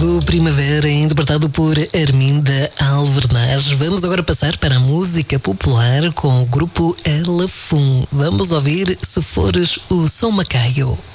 do Primavera, interpretado por Arminda Alvernaz. Vamos agora passar para a música popular com o grupo Elafum. Vamos ouvir Se Fores o São Macaio.